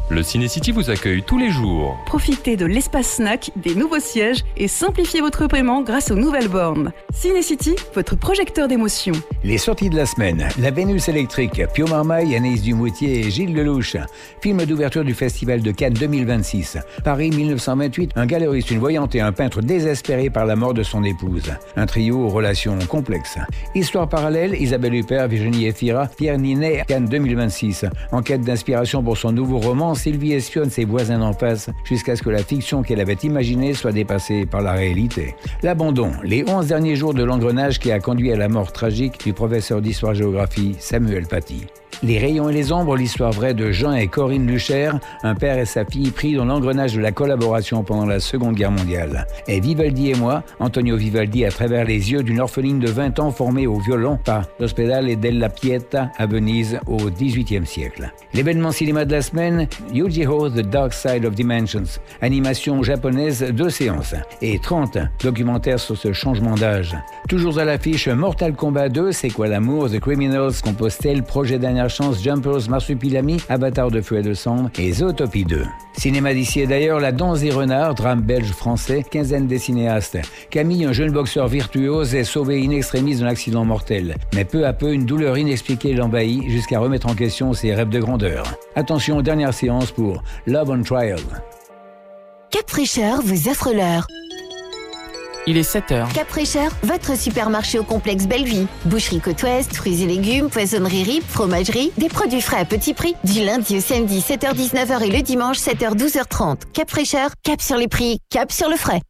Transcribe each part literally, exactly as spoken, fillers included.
Le Ciné-City vous accueille tous les jours. Profitez de l'espace snack, des nouveaux sièges et simplifiez votre paiement grâce aux nouvelles bornes. Ciné-City, votre projecteur d'émotion. Les sorties de la semaine. La Vénus électrique, Pio Marmaille, Anaïs Dumoutier et Gilles Lelouch. Film d'ouverture du Festival de Cannes deux mille vingt-six. Paris dix-neuf cent vingt-huit, un galeriste, une voyante et un peintre désespérés par la mort de son épouse. Un trio aux relations complexes. Histoire parallèle, Isabelle Huppert, Virginie Efira, Pierre Ninet, Cannes deux mille vingt-six. En quête d'inspiration pour son nouveau roman, Sylvie espionne ses voisins d'en face jusqu'à ce que la fiction qu'elle avait imaginée soit dépassée par la réalité. L'abandon, les onze derniers jours de l'engrenage qui a conduit à la mort tragique du professeur d'histoire-géographie Samuel Paty. Les rayons et les ombres, l'histoire vraie de Jean et Corinne Lucher, un père et sa fille pris dans l'engrenage de la collaboration pendant la Seconde Guerre mondiale. Et Vivaldi et moi, Antonio Vivaldi à travers les yeux d'une orpheline de vingt ans formée au violon par l'Ospedale della Pietà à Venise au dix-huitième siècle. L'événement cinéma de la semaine, Yu-Gi-Oh! The Dark Side of Dimensions, animation japonaise, deux séances, et trente documentaires sur ce changement d'âge. Toujours à l'affiche, Mortal Kombat deux, C'est quoi l'amour, The Criminals, Compostelle, Projet Dernière Chance, Jumpers, Marsupilami, Avatar de feu et de sang et Zootopie deux. Cinéma d'ici et d'ailleurs, La Danse des renards, drame belge-français, quinzaine des cinéastes. Camille, un jeune boxeur virtuose, est sauvé in extremis d'un accident mortel. Mais peu à peu, une douleur inexpliquée l'envahit jusqu'à remettre en question ses rêves de grandeur. Attention, dernière séance pour Love on Trial. Cap Fraîcheur vous offre l'heure. Il est sept heures. Cap Fraîcheur, votre supermarché au complexe Bellevue. Boucherie Côte Ouest, fruits et légumes, poissonnerie R I P, fromagerie, des produits frais à petit prix. Du lundi au samedi, sept heures dix-neuf heures et le dimanche, sept heures douze heures trente. Cap Fraîcheur, cap sur les prix, cap sur le frais.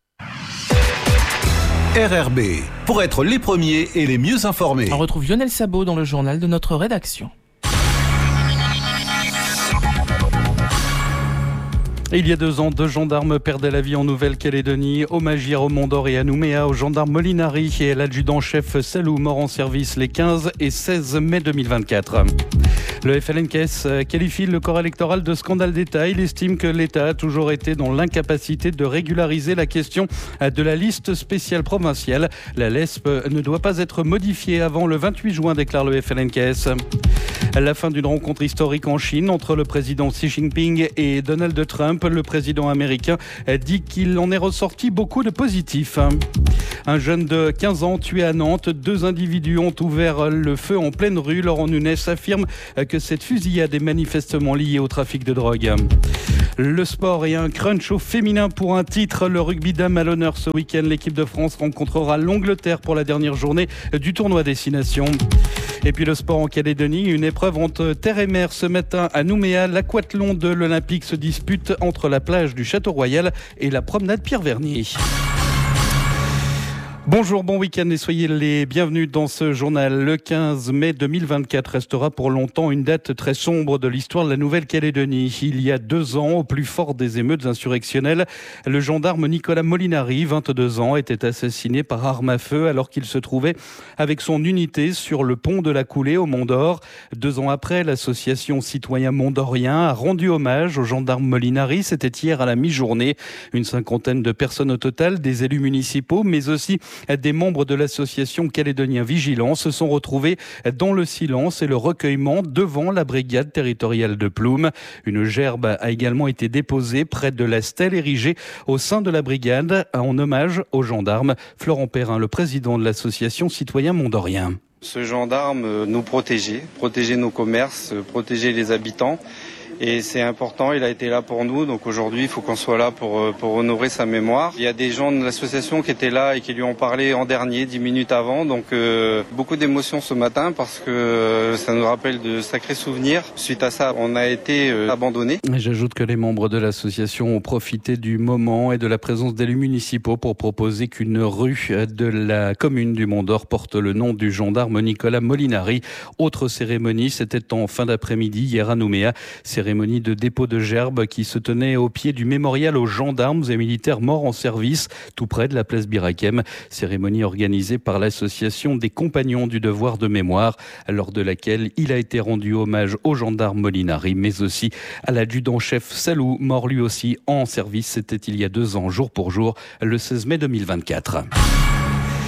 R R B, pour être les premiers et les mieux informés. On retrouve Lionel Sabot dans le journal de notre rédaction. Il y a deux ans, deux gendarmes perdaient la vie en Nouvelle-Calédonie. Hommage hier au Mont-d'Or et à Nouméa, aux gendarmes Molinari et à l'adjudant-chef Salou, morts en service les quinze et seize mai deux mille vingt-quatre. Le F L N K S qualifie le corps électoral de scandale d'État. Il estime que l'État a toujours été dans l'incapacité de régulariser la question de la liste spéciale provinciale. La L E S P ne doit pas être modifiée avant le vingt-huit juin, déclare le F L N K S. La fin d'une rencontre historique en Chine entre le président Xi Jinping et Donald Trump. Le président américain dit qu'il en est ressorti beaucoup de positifs. Un jeune de quinze ans tué à Nantes. Deux individus ont ouvert le feu en pleine rue. Laurent Nunez affirme que cette fusillade est manifestement liée au trafic de drogue. Le sport et un crunch au féminin pour un titre. Le rugby dames à l'honneur ce week-end. L'équipe de France rencontrera l'Angleterre pour la dernière journée du tournoi Destination. Et puis le sport en Calédonie, une épreuve entre terre et mer ce matin à Nouméa. L'aquathlon de l'Olympique se dispute entre la plage du Château Royal et la promenade Pierre-Vernier. Bonjour, bon week-end et soyez les bienvenus dans ce journal. Le quinze mai deux mille vingt-quatre restera pour longtemps une date très sombre de l'histoire de la Nouvelle-Calédonie. Il y a deux ans, au plus fort des émeutes insurrectionnelles, le gendarme Nicolas Molinari, vingt-deux ans, était assassiné par arme à feu alors qu'il se trouvait avec son unité sur le pont de la Coulée au Mont-d'Or. Deux ans après, l'association Citoyens Mont-d'Orien a rendu hommage au gendarme Molinari. C'était hier à la mi-journée. Une cinquantaine de personnes au total, des élus municipaux, mais aussi des membres de l'association Calédonien Vigilants se sont retrouvés dans le silence et le recueillement devant la brigade territoriale de Ploum. Une gerbe a également été déposée près de la stèle érigée au sein de la brigade en hommage aux gendarmes. Florent Perrin, le président de l'association Citoyens Mont-d'Orien. Ce gendarme nous protégeait, protégeait nos commerces, protégeait les habitants. Et c'est important, il a été là pour nous, donc aujourd'hui il faut qu'on soit là pour, pour honorer sa mémoire. Il y a des gens de l'association qui étaient là et qui lui ont parlé en dernier, dix minutes avant, donc euh, beaucoup d'émotions ce matin parce que euh, ça nous rappelle de sacrés souvenirs. Suite à ça, on a été euh, abandonnés. J'ajoute que les membres de l'association ont profité du moment et de la présence d'élus municipaux pour proposer qu'une rue de la commune du Mont-d'Or porte le nom du gendarme Nicolas Molinari. Autre cérémonie, c'était en fin d'après-midi hier à Nouméa. Cérémonie de dépôt de gerbe qui se tenait au pied du mémorial aux gendarmes et militaires morts en service, tout près de la place Birakem. Cérémonie organisée par l'association des Compagnons du Devoir de Mémoire, lors de laquelle il a été rendu hommage au gendarme Molinari, mais aussi à l'adjudant-chef Salou, mort lui aussi en service. C'était il y a deux ans, jour pour jour, le seize mai deux mille vingt-quatre.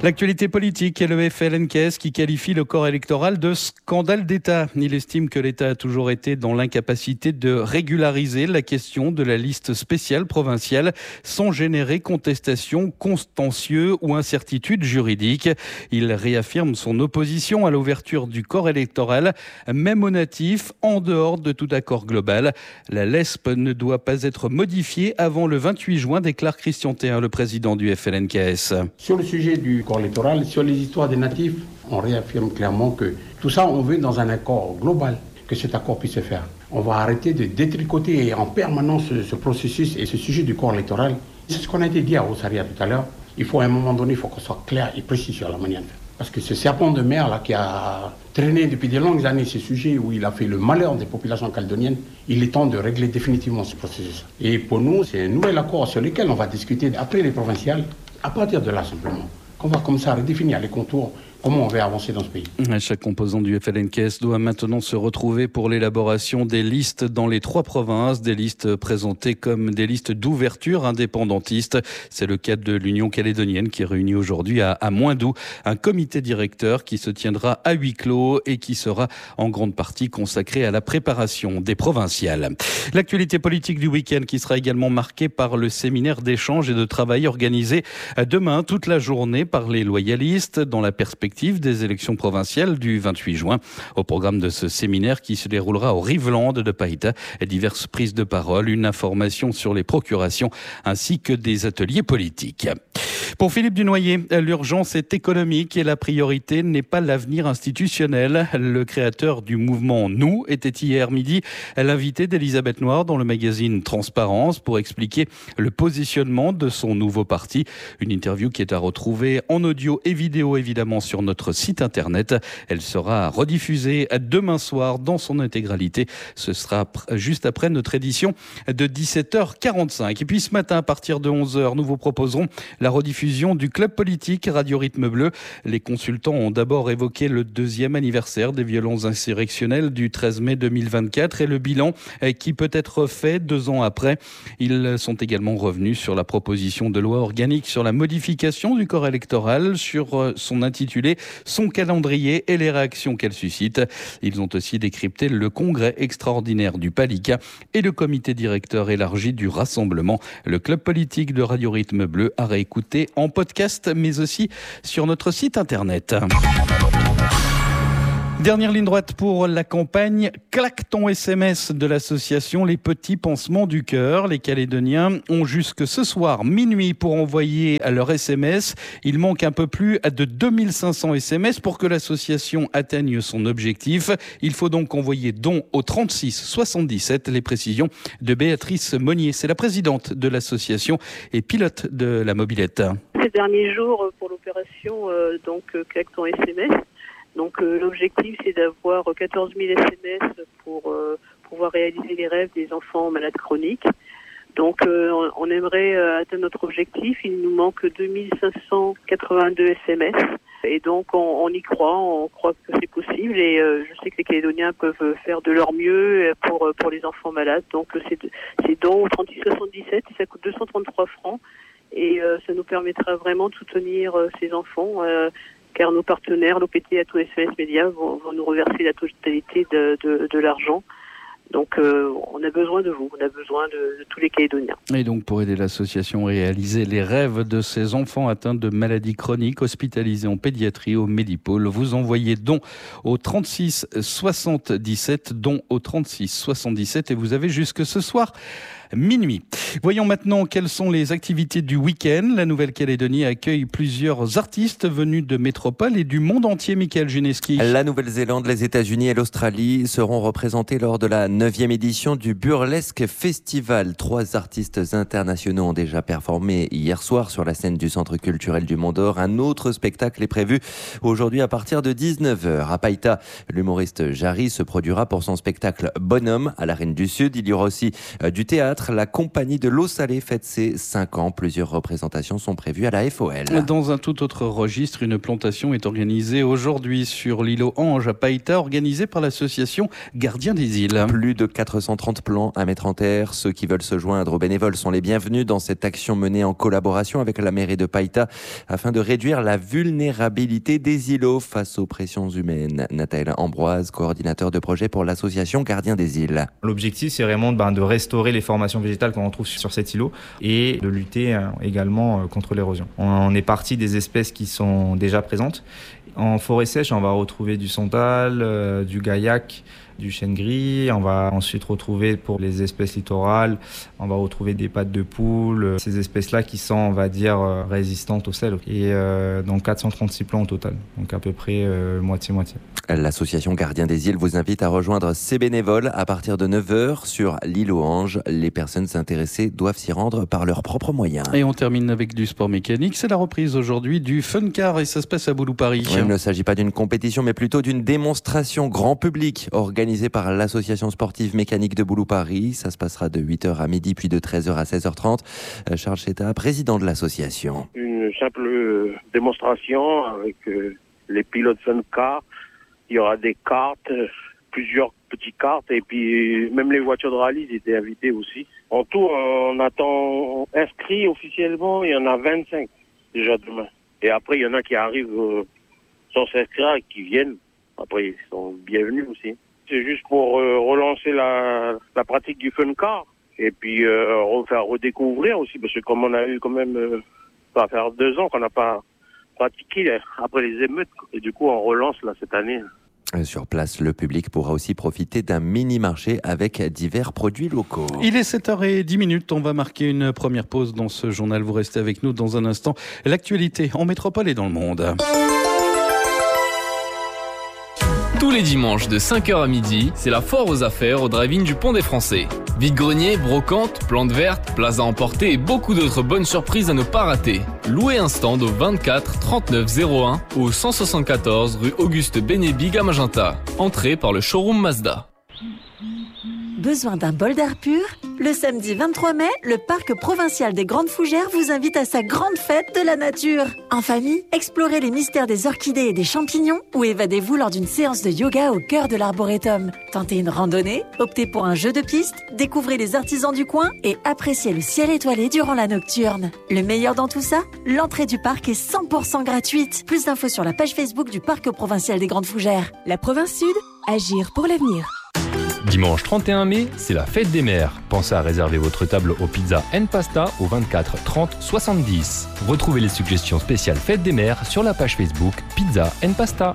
L'actualité politique et le F L N K S qui qualifie le corps électoral de scandale d'État. Il estime que l'État a toujours été dans l'incapacité de régulariser la question de la liste spéciale provinciale sans générer contestation, contentieux ou incertitude juridique. Il réaffirme son opposition à l'ouverture du corps électoral, même aux natifs, en dehors de tout accord global. La L E S P ne doit pas être modifiée avant le vingt-huit juin, déclare Christian Théin, le président du F L N K S. Sur le sujet du corps électoral, sur les histoires des natifs, on réaffirme clairement que tout ça, on veut dans un accord global, que cet accord puisse se faire. On va arrêter de détricoter en permanence ce, ce processus et ce sujet du corps électoral. C'est ce qu'on a été dit à Rosaria tout à l'heure. Il faut à un moment donné, il faut qu'on soit clair et précis sur la manière de faire. Parce que ce serpent de mer là, qui a traîné depuis de longues années ce sujet où il a fait le malheur des populations calédoniennes, il est temps de régler définitivement ce processus. Et pour nous, c'est un nouvel accord sur lequel on va discuter après les provinciales. À partir de là, simplement, qu'on va comme ça redéfinir les contours, comment on va avancer dans ce pays. Chaque composant du F L N K S doit maintenant se retrouver pour l'élaboration des listes dans les trois provinces, des listes présentées comme des listes d'ouverture indépendantistes. C'est le cas de l'Union calédonienne qui réunit aujourd'hui à, à Moindou un comité directeur qui se tiendra à huis clos et qui sera en grande partie consacré à la préparation des provinciales. L'actualité politique du week-end qui sera également marquée par le séminaire d'échange et de travail organisé demain toute la journée par les loyalistes dans la perspective des élections provinciales du vingt-huit juin. Au programme de ce séminaire qui se déroulera au Riveland de Païta, diverses prises de parole, une information sur les procurations ainsi que des ateliers politiques. Pour Philippe Dunoyer, l'urgence est économique et la priorité n'est pas l'avenir institutionnel. Le créateur du mouvement Nous était hier midi l'invité d'Elisabeth Noir dans le magazine Transparence pour expliquer le positionnement de son nouveau parti. Une interview qui est à retrouver en audio et vidéo évidemment sur notre site internet. Elle sera rediffusée demain soir dans son intégralité. Ce sera juste après notre édition de dix-sept heures quarante-cinq. Et puis ce matin à partir de onze heures, nous vous proposerons la rediffusion du club politique Radio Rythme Bleu. Les consultants ont d'abord évoqué le deuxième anniversaire des violences insurrectionnelles du treize mai deux mille vingt-quatre et le bilan qui peut être fait deux ans après. Ils sont également revenus sur la proposition de loi organique sur la modification du corps électoral, sur son intitulé, son calendrier et les réactions qu'elle suscite. Ils ont aussi décrypté le congrès extraordinaire du Palika et le comité directeur élargi du Rassemblement. Le club politique de Radio Rythme Bleu a réécouté en podcast, mais aussi sur notre site internet. Dernière ligne droite pour la campagne Claque ton S M S de l'association Les Petits Pansements du Cœur. Les Calédoniens ont jusque ce soir minuit pour envoyer leur S M S. Il manque un peu plus de deux mille cinq cents S M S pour que l'association atteigne son objectif. Il faut donc envoyer don au trente-six soixante-dix-sept. Les précisions de Béatrice Monnier. C'est la présidente de l'association et pilote de la mobilette. Ces derniers jours pour l'opération euh, donc Claque ton S M S. Donc euh, l'objectif c'est d'avoir quatorze mille S M S pour euh, pouvoir réaliser les rêves des enfants malades chroniques. Donc euh, on, on aimerait euh, atteindre notre objectif. Il nous manque deux mille cinq cent quatre-vingt-deux S M S et donc on, on y croit, on croit que c'est possible et euh, je sais que les Calédoniens peuvent faire de leur mieux pour pour les enfants malades. Donc c'est c'est don au trente-six soixante-dix-sept et ça coûte deux cent trente-trois francs et euh, ça nous permettra vraiment de soutenir euh, ces enfants. Euh, car nos partenaires, l'O P T et Atout S M S Média, vont, vont nous reverser la totalité de, de, de l'argent. Donc euh, on a besoin de vous, on a besoin de, de tous les Calédoniens. Et donc pour aider l'association à réaliser les rêves de ces enfants atteints de maladies chroniques, hospitalisés en pédiatrie au Médipôle, vous envoyez don au trente-six soixante-dix-sept, don au trente-six soixante-dix-sept et vous avez jusque ce soir minuit. Voyons maintenant quelles sont les activités du week-end. La Nouvelle-Calédonie accueille plusieurs artistes venus de métropole et du monde entier. Michael Juneski. La Nouvelle-Zélande, les États-Unis et l'Australie seront représentés lors de la neuvième édition du Burlesque Festival. Trois artistes internationaux ont déjà performé hier soir sur la scène du Centre culturel du Mont d'Or. Un autre spectacle est prévu aujourd'hui à partir de dix-neuf heures. À Païta, l'humoriste Jarry se produira pour son spectacle Bonhomme à la Reine du Sud. Il y aura aussi du théâtre vingt-quatre, la compagnie de l'eau salée fête ses cinq ans. Plusieurs représentations sont prévues à la F O L. Dans un tout autre registre, une plantation est organisée aujourd'hui sur l'îlot Ange à Païta, organisée par l'association Gardiens des îles. Plus de quatre cent trente plants à mettre en terre. Ceux qui veulent se joindre aux bénévoles sont les bienvenus dans cette action menée en collaboration avec la mairie de Païta afin de réduire la vulnérabilité des îlots face aux pressions humaines. Nathalie Ambroise, coordinateur de projet pour l'association Gardiens des îles. L'objectif, c'est vraiment ben, de restaurer les formations végétales qu'on retrouve sur cet îlot et de lutter euh, également euh, contre l'érosion. On est parti des espèces qui sont déjà présentes. En forêt sèche, on va retrouver du santal, euh, du gaillac, du chêne gris. On va ensuite retrouver pour les espèces littorales, on va retrouver des pattes de poule, ces espèces-là qui sont, on va dire, résistantes au sel. Et euh, donc quatre cent trente-six plants au total, donc à peu près euh, moitié-moitié. L'association Gardiens des îles vous invite à rejoindre ses bénévoles à partir de neuf heures sur l'îlot Ange. Les personnes intéressées doivent s'y rendre par leurs propres moyens. Et on termine avec du sport mécanique. C'est la reprise aujourd'hui du Fun Car et ça se passe à Boulou-Paris. Oui, il ne s'agit pas d'une compétition mais plutôt d'une démonstration grand public organisée par l'association sportive mécanique de Boulou-Paris. Ça se passera de huit heures à midi puis de treize heures à seize heures trente. Charles Cheta, président de l'association. Une simple démonstration avec les pilotes Fun Car. Il y aura des cartes, plusieurs petites cartes, et puis même les voitures de rallye étaient invitées aussi. En tout, on attend inscrits officiellement, il y en a vingt-cinq déjà demain. Et après, il y en a qui arrivent euh, sans s'inscrire et qui viennent. Après, ils sont bienvenus aussi. C'est juste pour euh, relancer la, la pratique du Fun Car et puis euh, refaire redécouvrir aussi, parce que comme on a eu quand même, euh, ça va faire deux ans qu'on n'a pas pratiqué après les émeutes, et du coup on relance là cette année. Sur place, le public pourra aussi profiter d'un mini-marché avec divers produits locaux. Il est sept heures dix, on va marquer une première pause dans ce journal. Vous restez avec nous dans un instant. L'actualité en métropole et dans le monde. Tous les dimanches de cinq heures à midi, c'est la foire aux affaires au drive-in du Pont des Français. Vide-grenier, brocante, plantes vertes, plaza emporté et beaucoup d'autres bonnes surprises à ne pas rater. Louez un stand au vingt-quatre trente-neuf zéro un ou au cent soixante-quatorze rue Auguste Bénébig à Magenta. Entrée par le showroom Mazda. Besoin d'un bol d'air pur ? Le samedi vingt-trois mai, le parc provincial des Grandes Fougères vous invite à sa grande fête de la nature. En famille, explorez les mystères des orchidées et des champignons ou évadez-vous lors d'une séance de yoga au cœur de l'arboretum. Tentez une randonnée, optez pour un jeu de piste, découvrez les artisans du coin et appréciez le ciel étoilé durant la nocturne. Le meilleur dans tout ça ? L'entrée du parc est cent pour cent gratuite. Plus d'infos sur la page Facebook du parc provincial des Grandes Fougères. La province Sud, agir pour l'avenir. Dimanche trente et un mai, c'est la fête des mères. Pensez à réserver votre table au Pizza and Pasta au vingt-quatre trente soixante-dix. Retrouvez les suggestions spéciales fête des mères sur la page Facebook Pizza and Pasta.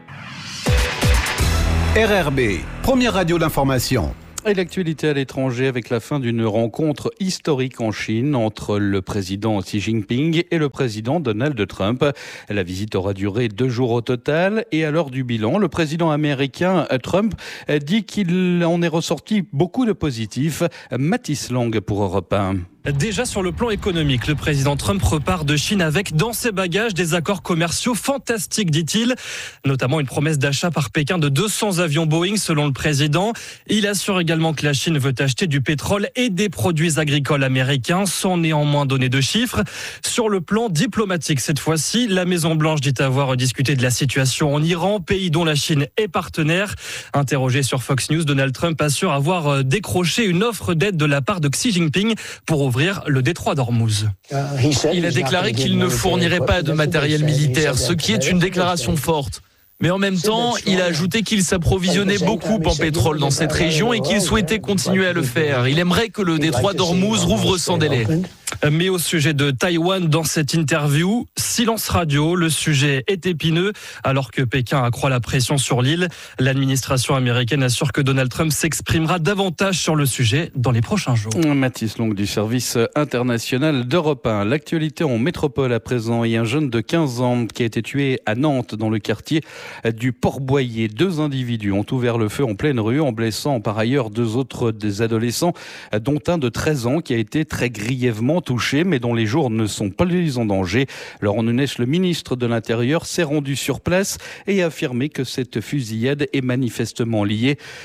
R R B, première radio d'information. Et l'actualité à l'étranger avec la fin d'une rencontre historique en Chine entre le président Xi Jinping et le président Donald Trump. La visite aura duré deux jours au total et à l'heure du bilan, le président américain Trump dit qu'il en est ressorti beaucoup de positifs. Mathis Lang pour Europe un. Déjà sur le plan économique, le président Trump repart de Chine avec dans ses bagages des accords commerciaux fantastiques, dit-il, notamment une promesse d'achat par Pékin de deux cents avions Boeing selon le président. Il assure également que la Chine veut acheter du pétrole et des produits agricoles américains sans néanmoins donner de chiffres. Sur le plan diplomatique, cette fois-ci, la Maison-Blanche dit avoir discuté de la situation en Iran, pays dont la Chine est partenaire. Interrogé sur Fox News, Donald Trump assure avoir décroché une offre d'aide de la part de Xi Jinping pour ouvrir le détroit d'Ormuz. Il a déclaré qu'il ne fournirait pas de matériel militaire, ce qui est une déclaration forte. Mais en même temps, il a ajouté qu'il s'approvisionnait beaucoup en pétrole dans cette région et qu'il souhaitait continuer à le faire. Il aimerait que le détroit d'Ormuz rouvre sans délai. Mais au sujet de Taïwan, dans cette interview, silence radio, le sujet est épineux. Alors que Pékin accroît la pression sur l'île, l'administration américaine assure que Donald Trump s'exprimera davantage sur le sujet dans les prochains jours. Mathis Long du service international d'Europe un. L'actualité en métropole à présent. Il y a un jeune de quinze ans qui a été tué à Nantes dans le quartier du Port-Boyer. Deux individus ont ouvert le feu en pleine rue en blessant par ailleurs deux autres des adolescents, dont un de treize ans qui a été très grièvement touché, mais dont les jours ne sont pas en danger. Laurent Nunez, le ministre de l'Intérieur, s'est rendu sur place et a affirmé que cette fusillade est manifestement liée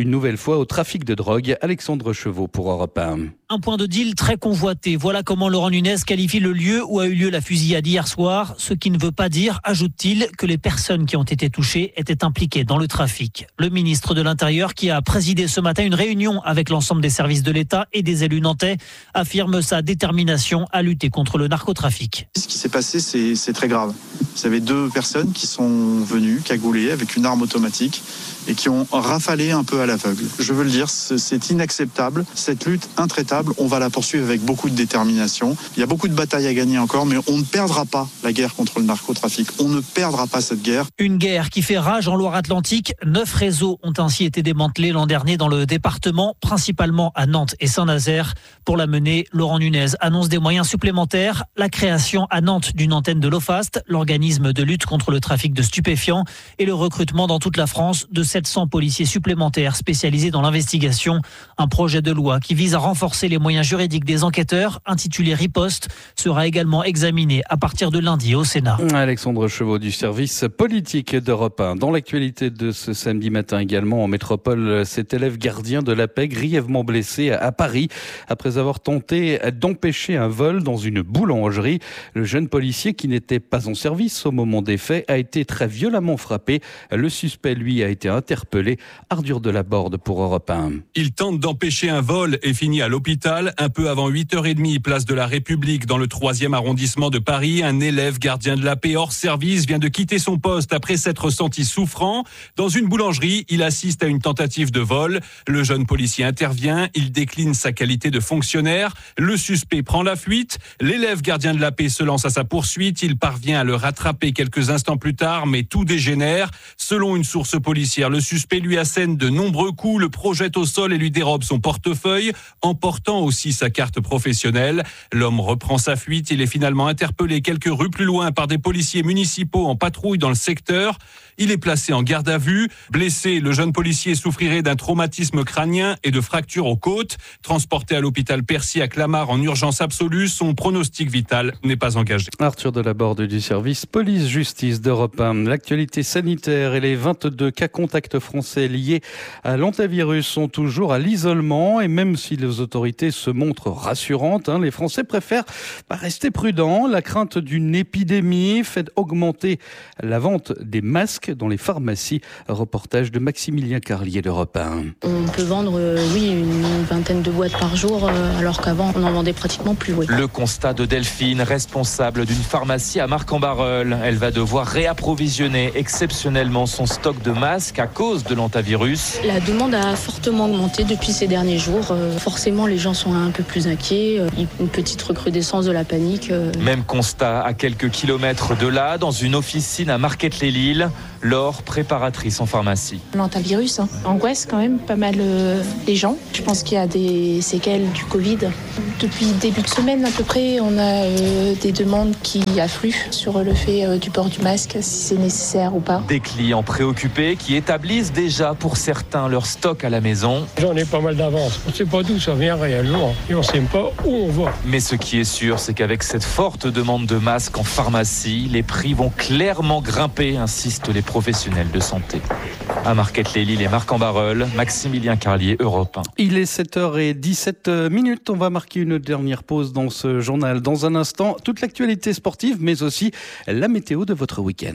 une nouvelle fois au trafic de drogue. Alexandre Chevaux pour Europe un. Un point de deal très convoité. Voilà comment Laurent Nunez qualifie le lieu où a eu lieu la fusillade hier soir. Ce qui ne veut pas dire, ajoute-t-il, que les personnes qui ont été touchées étaient impliquées dans le trafic. Le ministre de l'Intérieur, qui a présidé ce matin une réunion avec l'ensemble des services de l'État et des élus nantais, affirme sa détermination à lutter contre le narcotrafic. Ce qui s'est passé, c'est, c'est très grave. Vous avez deux personnes qui sont venues cagoulées avec une arme automatique et qui ont rafalé un peu à l'aveugle. Je veux le dire, c'est inacceptable. Cette lutte intraitable, on va la poursuivre avec beaucoup de détermination. Il y a beaucoup de batailles à gagner encore, mais on ne perdra pas la guerre contre le narcotrafic. On ne perdra pas cette guerre. Une guerre qui fait rage en Loire-Atlantique. Neuf réseaux ont ainsi été démantelés l'an dernier dans le département, principalement à Nantes et Saint-Nazaire. Pour la mener, Laurent Nunez annonce des moyens supplémentaires. La création à Nantes d'une antenne de l'OFAST, l'organisme de lutte contre le trafic de stupéfiants, et le recrutement dans toute la France de sept cents policiers supplémentaires spécialisés dans l'investigation. Un projet de loi qui vise à renforcer les moyens juridiques des enquêteurs, intitulé Riposte, sera également examiné à partir de lundi au Sénat. Alexandre Chevaux du service politique d'Europe un. Dans l'actualité de ce samedi matin également en métropole, cet élève gardien de la paix grièvement blessé à Paris après avoir tenté d'empêcher un vol dans une boulangerie. Le jeune policier, qui n'était pas en service au moment des faits, a été très violemment frappé. Le suspect, lui, a été interpellé. Ardure de la Borde pour Europe un. Il tente d'empêcher un vol et finit à l'hôpital. Un peu avant huit heures trente, place de la République, dans le troisième arrondissement de Paris. Un élève gardien de la paix hors service vient de quitter son poste après s'être senti souffrant. Dans une boulangerie, il assiste à une tentative de vol. Le jeune policier intervient. Il décline sa qualité de fonctionnaire. Le suspect prend la fuite. L'élève gardien de la paix se lance à sa poursuite. Il parvient à le rattraper quelques instants plus tard, mais tout dégénère. Selon une source policière, le suspect lui assène de nombreux coups, le projette au sol et lui dérobe son portefeuille, emportant aussi sa carte professionnelle. L'homme reprend sa fuite. Il est finalement interpellé quelques rues plus loin par des policiers municipaux en patrouille dans le secteur. Il est placé en garde à vue. Blessé, le jeune policier souffrirait d'un traumatisme crânien et de fractures aux côtes. Transporté à l'hôpital Percy à Clamart en urgence absolue, son pronostic vital n'est pas engagé. Arthur de la Borde du service police-justice d'Europe un. L'actualité sanitaire et les vingt-deux cas contacts français liés à l'hantavirus sont toujours à l'isolement. Et même si les autorités se montrent rassurantes, hein, les Français préfèrent bah, rester prudents. La crainte d'une épidémie fait augmenter la vente des masques dans les pharmacies. Reportage de Maximilien Carlier d'Europe un. On peut vendre, euh, oui, une vingtaine de boîtes par jour, euh, alors qu'avant, on en vendait pratiquement plus. Oui. Le constat de Delphine, responsable d'une pharmacie à Marc-en-Barœul. Elle va devoir réapprovisionner exceptionnellement son stock de masques à cause de l'hantavirus. La demande a fortement augmenté depuis ces derniers jours. Euh, forcément, les gens sont un peu plus inquiets. Euh, une petite recrudescence de la panique. Euh... Même constat à quelques kilomètres de là, dans une officine à Marquette-les-Lilles. Laure, préparatrice en pharmacie. L'hantavirus, hein. angoisse quand même pas mal euh, les gens. Je pense qu'il y a des séquelles du Covid. Depuis début de semaine à peu près, on a euh, des demandes qui affluent sur le fait euh, du port du masque, si c'est nécessaire ou pas. Des clients préoccupés qui établissent déjà pour certains leur stock à la maison. J'en ai pas mal d'avance. On ne sait pas d'où ça vient réellement et on ne sait pas où on va. Mais ce qui est sûr, c'est qu'avec cette forte demande de masques en pharmacie, les prix vont clairement grimper, insistent les professionnels de santé. À Marquette-les-Lilles et Marc-en-Barœul, Maximilien Carlier, Europe un. Il est sept heures dix-sept minutes. On va marquer une dernière pause dans ce journal. Dans un instant, toute l'actualité sportive, mais aussi la météo de votre week-end.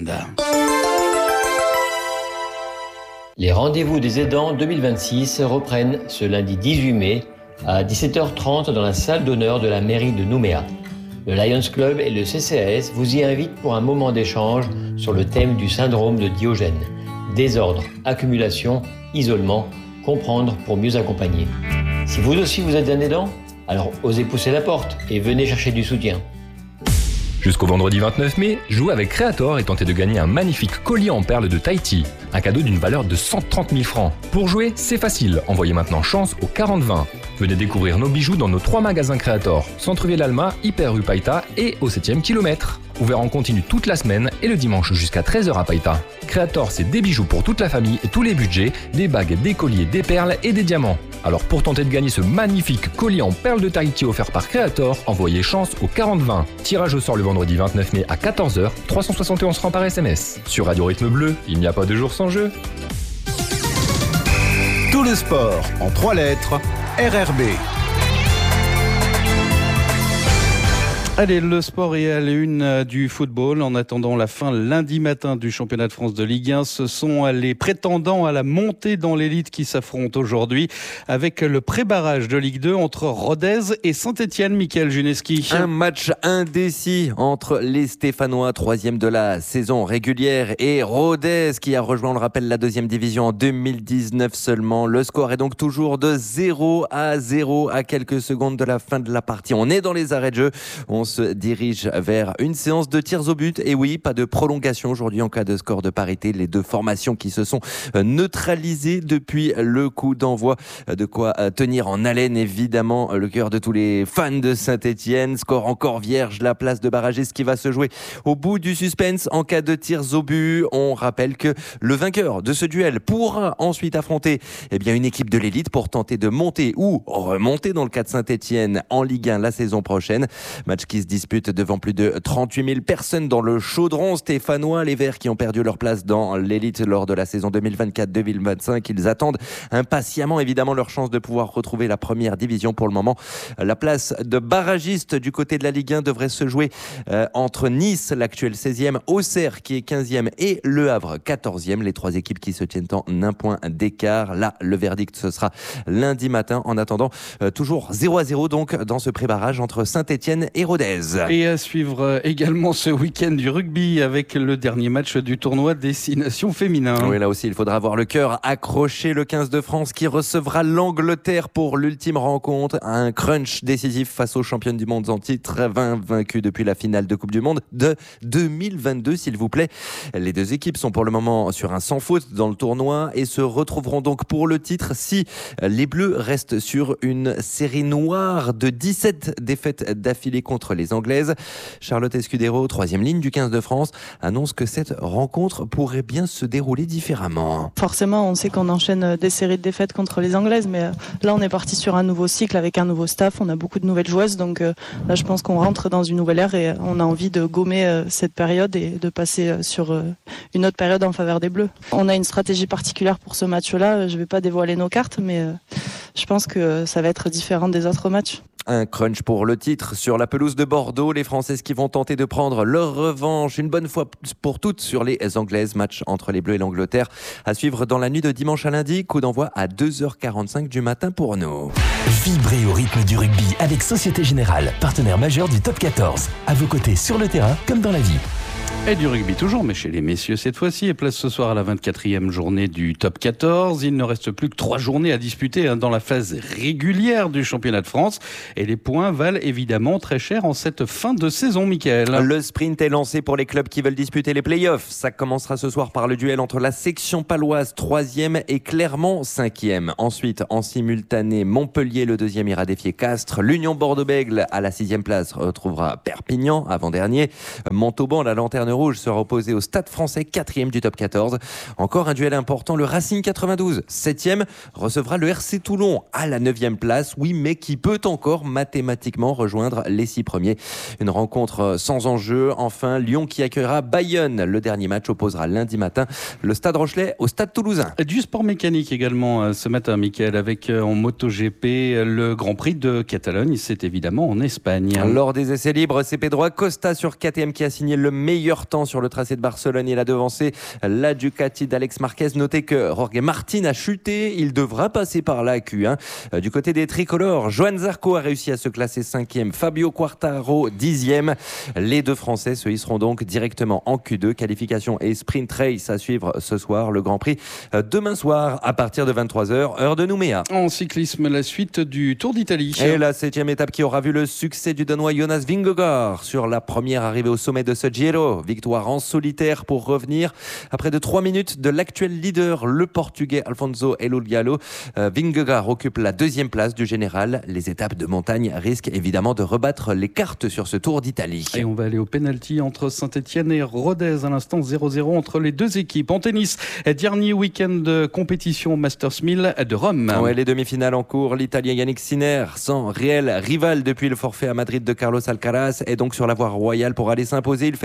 Les rendez-vous des aidants deux mille vingt-six reprennent ce lundi dix-huit mai à dix-sept heures trente dans la salle d'honneur de la mairie de Nouméa. Le Lions Club et le C C A S vous y invitent pour un moment d'échange sur le thème du syndrome de Diogène. Désordre, accumulation, isolement, comprendre pour mieux accompagner. Si vous aussi vous êtes un aidant, alors osez pousser la porte et venez chercher du soutien. Jusqu'au vendredi vingt-neuf mai, jouez avec Creator et tentez de gagner un magnifique collier en perles de Tahiti. Un cadeau d'une valeur de cent trente mille francs. Pour jouer, c'est facile. Envoyez maintenant chance au quarante vingt. Venez découvrir nos bijoux dans nos trois magasins Creator. Centre-Ville Alma, Hyper rue Païta et au septième kilomètre. Ouvert en continu toute la semaine et le dimanche jusqu'à treize heures à Païta. Creator, c'est des bijoux pour toute la famille et tous les budgets, des bagues, des colliers, des perles et des diamants. Alors pour tenter de gagner ce magnifique collier en perles de Tahiti offert par Creator, envoyez chance au quarante vingt. Tirage au sort le vendredi vingt-neuf mai à quatorze heures, trois cent soixante et onze francs par S M S. Sur Radio Rythme Bleu, il n'y a pas de jour sans jeu. Tout le sport en trois lettres, R R B. Allez, le sport est à la une du football. En attendant la fin lundi matin du championnat de France de Ligue un, ce sont les prétendants à la montée dans l'élite qui s'affrontent aujourd'hui avec le pré-barrage de Ligue deux entre Rodez et Saint-Etienne. Mickaël Juneski. Un match indécis entre les Stéphanois, troisième de la saison régulière, et Rodez qui a rejoint, on le rappelle, la deuxième division en deux mille dix-neuf seulement. Le score est donc toujours de zéro à zéro à quelques secondes de la fin de la partie. On est dans les arrêts de jeu. On se dirige vers une séance de tirs au but. Et oui, pas de prolongation aujourd'hui en cas de score de parité. Les deux formations qui se sont neutralisées depuis le coup d'envoi. De quoi tenir en haleine, évidemment, le cœur de tous les fans de Saint-Etienne. Score encore vierge, la place de barragiste qui va se jouer au bout du suspense en cas de tirs au but. On rappelle que le vainqueur de ce duel pourra ensuite affronter eh bien, une équipe de l'élite pour tenter de monter ou remonter dans le cas de Saint-Etienne en Ligue un la saison prochaine. Match qui se dispute devant plus de trente-huit mille personnes dans le chaudron stéphanois. Les Verts qui ont perdu leur place dans l'élite lors de la saison deux mille vingt-quatre deux mille vingt-cinq. Ils attendent impatiemment évidemment leur chance de pouvoir retrouver la première division. Pour le moment, la place de barragiste du côté de la Ligue un devrait se jouer euh, entre Nice, l'actuel seizième, Auxerre qui est quinzième et Le Havre quatorzième. Les trois équipes qui se tiennent en un point d'écart. Là, le verdict ce sera lundi matin. En attendant, euh, toujours zéro à zéro donc dans ce pré-barrage entre Saint-Etienne et Rodez. Et à suivre également ce week-end du rugby avec le dernier match du tournoi Destination Féminin. Oui, là aussi, il faudra avoir le cœur accroché. Le quinze de France qui recevra l'Angleterre pour l'ultime rencontre. Un crunch décisif face aux championnes du monde en titre, vingt vaincus depuis la finale de Coupe du Monde de deux mille vingt-deux, s'il vous plaît. Les deux équipes sont pour le moment sur un sans faute dans le tournoi et se retrouveront donc pour le titre si les Bleus restent sur une série noire de dix-sept défaites d'affilée contre les Anglaises. Charlotte Escudero, troisième ligne du quinze de France, annonce que cette rencontre pourrait bien se dérouler différemment. Forcément, on sait qu'on enchaîne des séries de défaites contre les Anglaises, mais là on est parti sur un nouveau cycle avec un nouveau staff, on a beaucoup de nouvelles joueuses, donc là je pense qu'on rentre dans une nouvelle ère et on a envie de gommer cette période et de passer sur une autre période en faveur des Bleus. On a une stratégie particulière pour ce match-là, je ne vais pas dévoiler nos cartes, mais je pense que ça va être différent des autres matchs. Un crunch pour le titre sur la pelouse de Bordeaux. Les Françaises qui vont tenter de prendre leur revanche une bonne fois pour toutes sur les Anglaises. Match entre les Bleus et l'Angleterre à suivre dans la nuit de dimanche à lundi. Coup d'envoi à deux heures quarante-cinq du matin pour nous. Vibrez au rythme du rugby avec Société Générale, partenaire majeur du Top quatorze. À vos côtés sur le terrain comme dans la vie. Et du rugby toujours, mais chez les messieurs cette fois-ci. Et place ce soir à la vingt-quatrième journée du Top quatorze. Il ne reste plus que trois journées à disputer hein, dans la phase régulière du championnat de France. Et les points valent évidemment très cher en cette fin de saison, Mickaël. Le sprint est lancé pour les clubs qui veulent disputer les playoffs. Ça commencera ce soir par le duel entre la section paloise troisième et Clermont cinquième. Ensuite, en simultané, Montpellier, le deuxième, ira défier Castres. L'Union Bordeaux-Bègles à la sixième place retrouvera Perpignan, avant-dernier. Montauban, la lanterne rouge, sera opposé au Stade Français, quatrième du top quatorze. Encore un duel important, le Racing quatre-vingt-douze, septième, recevra le R C Toulon à la neuvième place, oui, mais qui peut encore mathématiquement rejoindre les six premiers. Une rencontre sans enjeu. Enfin, Lyon qui accueillera Bayonne. Le dernier match opposera lundi matin le Stade Rochelais au Stade Toulousain. Du sport mécanique également ce matin, Mickaël, avec en MotoGP le Grand Prix de Catalogne. C'est évidemment en Espagne. Lors des essais libres, c'est Pedro Acosta sur K T M qui a signé le meilleur temps sur le tracé de Barcelone. Il a devancé la Ducati d'Alex Marquez. Notez que Jorge Martin a chuté. Il devra passer par la Q un. Du côté des tricolores, Johan Zarco a réussi à se classer cinquième. Fabio Quartararo dixième. Les deux Français se hisseront donc directement en Q deux. Qualification et sprint race à suivre ce soir. Le Grand Prix demain soir à partir de vingt-trois heures, heure de Nouméa. En cyclisme, la suite du Tour d'Italie. Et la septième étape qui aura vu le succès du Danois Jonas Vingegaard sur la première arrivée au sommet de ce Giro. Victoire en solitaire pour revenir après de trois minutes de l'actuel leader, le Portugais Alfonso Elulgalo. Euh, Vingegaard occupe la deuxième place du général. Les étapes de montagne risquent évidemment de rebattre les cartes sur ce Tour d'Italie. Et on va aller au pénalty entre Saint-Etienne et Rodez. À l'instant zéro zéro entre les deux équipes. En tennis, dernier week-end de compétition Masters mille de Rome. Ouais, les demi-finales en cours. L'Italien Yannick Sinner, sans réel rival depuis le forfait à Madrid de Carlos Alcaraz, est donc sur la voie royale pour aller s'imposer. Il fait actuellement face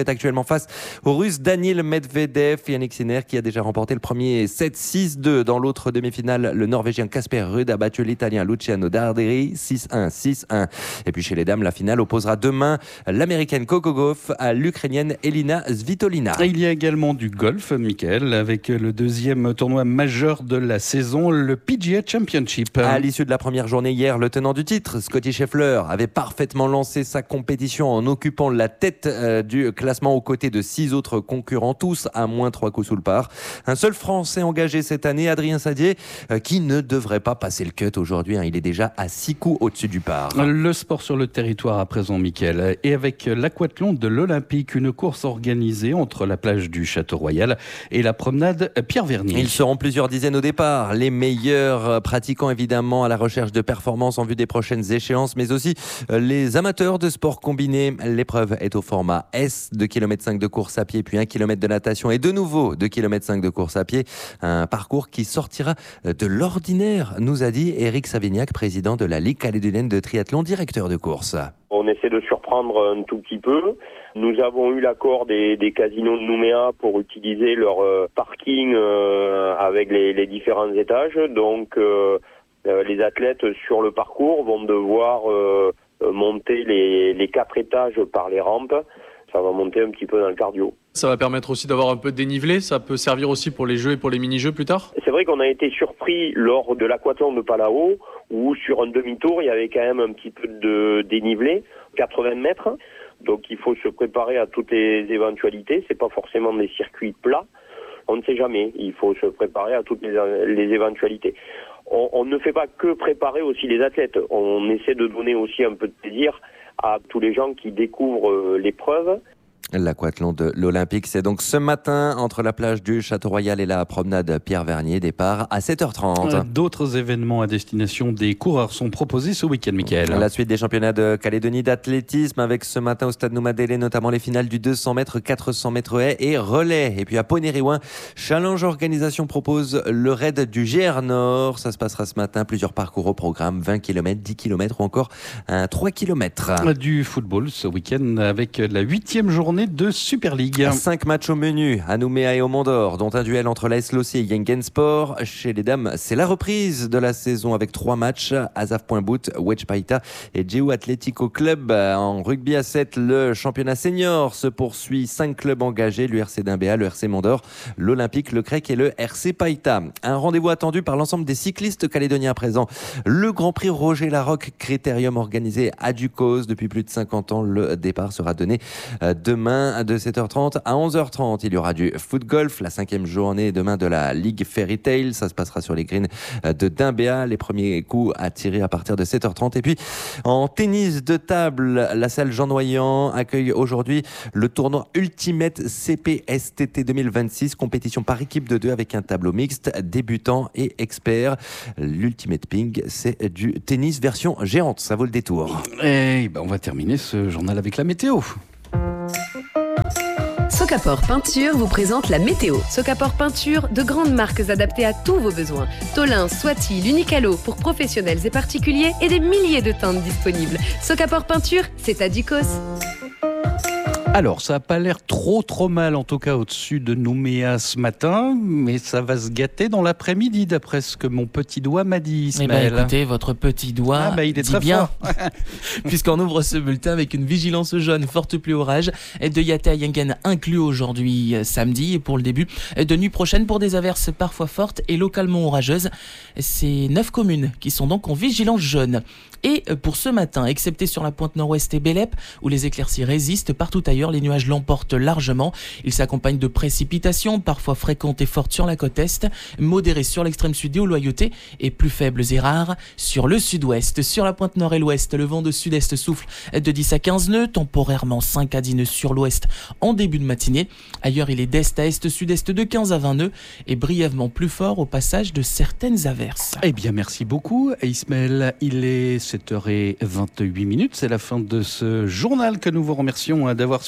face au Russe Daniil Medvedev. Yannick Sinner qui a déjà remporté le premier sept six deux. Dans l'autre demi-finale, le Norvégien Casper Ruud a battu l'Italien Luciano Darderi six un, six un. Et puis chez les dames, la finale opposera demain l'Américaine Coco Gauff à l'Ukrainienne Elina Svitolina. Il y a également du golf, Mickaël, avec le deuxième tournoi majeur de la saison, le P G A Championship. À l'issue de la première journée hier, le tenant du titre, Scottie Scheffler, avait parfaitement lancé sa compétition en occupant la tête euh, du classement aux côtés de six autres concurrents, tous à moins trois coups sous le par. Un seul Français engagé cette année, Adrien Sadier, euh, qui ne devrait pas passer le cut aujourd'hui. Hein. Il est déjà à six coups au-dessus du par. Le sport sur le territoire à présent, Mickaël. Et avec l'aquathlon de l'Olympique, une course organisée entre la plage du Château-Royal et la promenade Pierre-Vernier. Ils seront plusieurs dizaines au départ. Les meilleurs pratiquants évidemment à la recherche de performances en vue des prochaines échéances, mais aussi les amateurs de sport combiné. L'épreuve est au format S, deux kilomètres cinq de course à pied, puis un kilomètre de natation et de nouveau deux kilomètres cinq de course à pied. Un parcours qui sortira de l'ordinaire, nous a dit Éric Savignac, président de la Ligue calédonienne de triathlon, directeur de course. On essaie de surprendre un tout petit peu. Nous avons eu l'accord des, des casinos de Nouméa pour utiliser leur euh, parking euh, avec les, les différents étages. Donc euh, euh, les athlètes sur le parcours vont devoir euh, monter les, les quatre étages par les rampes. Ça va monter un petit peu dans le cardio. Ça va permettre aussi d'avoir un peu de dénivelé. Ça peut servir aussi pour les jeux et pour les mini-jeux plus tard. C'est vrai qu'on a été surpris lors de l'aquathlon de Palau où sur un demi-tour, il y avait quand même un petit peu de dénivelé, quatre-vingts mètres. Donc il faut se préparer à toutes les éventualités. C'est pas forcément des circuits plats. On ne sait jamais. Il faut se préparer à toutes les, les éventualités. On, on ne fait pas que préparer aussi les athlètes. On essaie de donner aussi un peu de plaisir à tous les gens qui découvrent l'épreuve. L'aquathlon de l'Olympique, c'est donc ce matin entre la plage du Château-Royal et la promenade Pierre-Vernier, départ à sept heures trente. D'autres événements à destination des coureurs sont proposés ce week-end, Mickaël. La suite des championnats de Calédonie d'athlétisme avec ce matin au stade Noumadélé, notamment les finales du deux cents mètres, quatre cents mètres haies et relais. Et puis à Ponériouin, Challenge Organisation propose le raid du G R Nord. Ça se passera ce matin, plusieurs parcours au programme, vingt kilomètres, dix kilomètres ou encore un trois kilomètres. Du football ce week-end avec la huitième journée de Super League. Cinq matchs au menu à Nouméa et au Mont-d'Or, dont un duel entre l'A S Lossy et Yengensport. Chez les dames, c'est la reprise de la saison avec trois matchs. Azaf Point Bout, Wedge Païta et Djéou Atlético Club. En rugby à sept, le championnat senior se poursuit. Cinq clubs engagés, l'U R C d'Imbéa, le R C Mont-d'Or, l'Olympique, le Crec et le R C Païta. Un rendez-vous attendu par l'ensemble des cyclistes calédoniens présents. Le Grand Prix Roger Larocque Critérium organisé à Ducos depuis plus de cinquante ans. Le départ sera donné demain de sept heures trente à onze heures trente. Il y aura du foot golf, la cinquième journée demain de la Ligue Fairy Tail. Ça se passera sur les greens de Dimbéa. Les premiers coups à tirer à partir de sept heures trente. Et puis en tennis de table, la salle Jean Noyant accueille aujourd'hui le tournoi Ultimate C P S T T deux mille vingt-six, compétition par équipe de deux avec un tableau mixte, débutant et expert. L'Ultimate Ping, c'est du tennis version géante. Ça vaut le détour. Et ben on va terminer ce journal avec la météo. Socapor Peinture vous présente la météo. Socapor Peinture, de grandes marques adaptées à tous vos besoins. Tolin, Swati, l'Unicalo pour professionnels et particuliers et des milliers de teintes disponibles. Socapor Peinture, c'est à Ducos. Alors, ça n'a pas l'air trop trop mal, en tout cas au-dessus de Nouméa ce matin, mais ça va se gâter dans l'après-midi, d'après ce que mon petit doigt m'a dit, Ismaël. Eh ben, écoutez, votre petit doigt ah bah, il est dit très bien, fort. puisqu'on ouvre ce bulletin avec une vigilance jaune, forte pluie orage, de Yaté à Yengen inclus aujourd'hui samedi, et pour le début de nuit prochaine pour des averses parfois fortes et localement orageuses. C'est neuf communes qui sont donc en vigilance jaune. Et pour ce matin, excepté sur la pointe nord-ouest et Bélep, où les éclaircies résistent, partout ailleurs, les nuages l'emportent largement. Ils s'accompagnent de précipitations, parfois fréquentes et fortes sur la côte est, modérées sur l'extrême sud et aux Loyautés, et plus faibles et rares sur le sud-ouest. Sur la pointe nord et l'ouest, le vent de sud-est souffle de dix à quinze nœuds, temporairement cinq à dix nœuds sur l'ouest en début de matinée. Ailleurs, il est d'est à est, sud-est de quinze à vingt nœuds, et brièvement plus fort au passage de certaines averses. Eh bien, merci beaucoup, Ismaël. Il est sept heures vingt-huit minutes. C'est la fin de ce journal que nous vous remercions d'avoir suivi.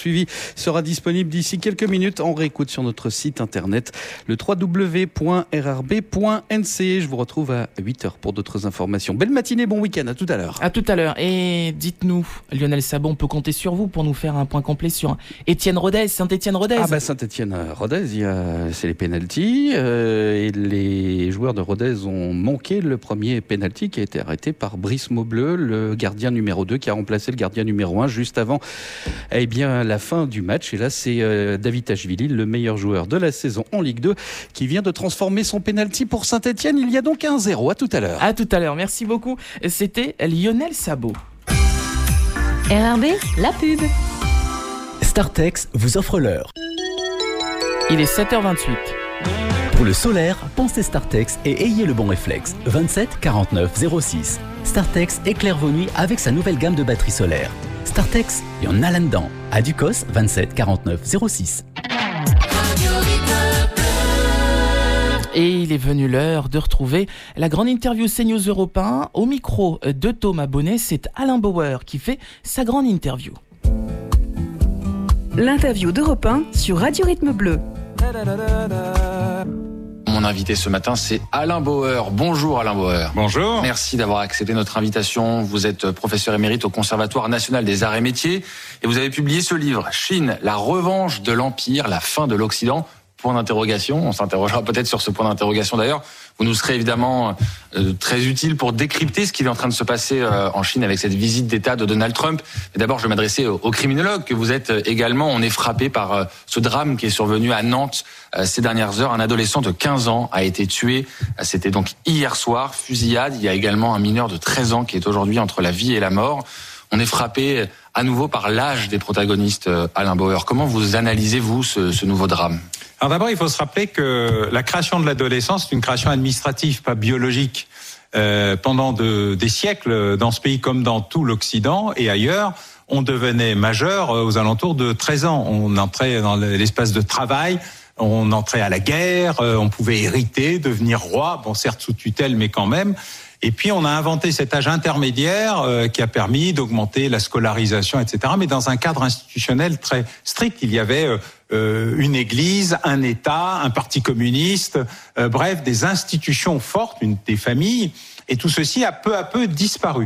poursuivi sera disponible d'ici quelques minutes en réécoute sur notre site internet, le w w w point r r b point n c. Je vous retrouve à huit heures pour d'autres informations. Belle matinée, bon week-end, à tout à l'heure. À tout à l'heure. Et dites-nous, Lionel Sabot, on peut compter sur vous pour nous faire un point complet sur Étienne Rodez, Saint-Étienne-Rodez. Ah bah Saint-Étienne-Rodez, il y a, c'est les pénaltys euh, et les joueurs de Rodez ont manqué le premier pénalty qui a été arrêté par Brice Maubleu, le gardien numéro deux qui a remplacé le gardien numéro un juste avant eh bien, la fin du match. Et là, c'est euh, David Tachvili, le meilleur joueur de la saison en Ligue deux, qui vient de transformer son pénalty pour Saint-Étienne. Il y a donc un zéro. À tout à l'heure. À tout à l'heure. Merci beaucoup. C'était Lionel Sabot. R R B, la pub. Startex vous offre l'heure. Il est sept heures vingt-huit. Pour le solaire, pensez Startex et ayez le bon réflexe. vingt-sept quarante-neuf zéro six. Startex éclaire vos nuits avec sa nouvelle gamme de batteries solaires. Startex, il y en a là-dedans. À Ducos, vingt-sept quarante-neuf zéro six. Et il est venu l'heure de retrouver la grande interview CNews Europe un. Au micro de Thomas Bonnet, c'est Alain Bauer qui fait sa grande interview. L'interview d'Europe un sur Radio Rythme Bleu. Mon invité ce matin, c'est Alain Bauer. Bonjour Alain Bauer. Bonjour. Merci d'avoir accepté notre invitation. Vous êtes professeur émérite au Conservatoire national des arts et métiers et vous avez publié ce livre, Chine, la revanche de l'Empire, la fin de l'Occident. Point d'interrogation. On s'interrogera peut-être sur ce point d'interrogation d'ailleurs. Vous nous serez évidemment euh, très utile pour décrypter ce qui est en train de se passer euh, en Chine avec cette visite d'État de Donald Trump. Mais d'abord, je vais m'adresser au, au criminologue que vous êtes également. On est frappé par euh, ce drame qui est survenu à Nantes euh, ces dernières heures. Un adolescent de quinze ans a été tué. Euh, c'était donc hier soir, fusillade. Il y a également un mineur de treize ans qui est aujourd'hui entre la vie et la mort. On est frappé à nouveau par l'âge des protagonistes, euh, Alain Bauer. Comment vous analysez-vous ce, ce nouveau drame ? Alors d'abord, il faut se rappeler que la création de l'adolescence, c'est une création administrative, pas biologique. Euh, pendant de, des siècles, dans ce pays comme dans tout l'Occident et ailleurs, on devenait majeur aux alentours de treize ans. On entrait dans l'espace de travail, on entrait à la guerre, on pouvait hériter, devenir roi, bon certes sous tutelle, mais quand même. Et puis on a inventé cet âge intermédiaire euh, qui a permis d'augmenter la scolarisation, et cetera. Mais dans un cadre institutionnel très strict. Il y avait euh, une église, un État, un parti communiste, euh, bref, des institutions fortes, une, des familles. Et tout ceci a peu à peu disparu.